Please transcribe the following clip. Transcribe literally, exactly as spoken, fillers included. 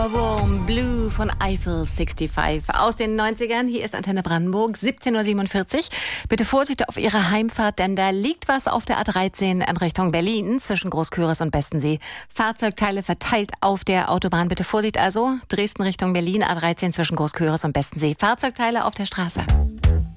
Ohrwurm Blue von Eiffel fünfundsechzig aus den neunzigern. Hier ist Antenne Brandenburg, siebzehn Uhr siebenundvierzig. Bitte Vorsicht auf Ihrer Heimfahrt, denn da liegt was auf der A dreizehn in Richtung Berlin zwischen Großküritz und Bestensee. Fahrzeugteile verteilt auf der Autobahn. Bitte Vorsicht also, Dresden Richtung Berlin, A dreizehn zwischen Großküritz und Bestensee. Fahrzeugteile auf der Straße.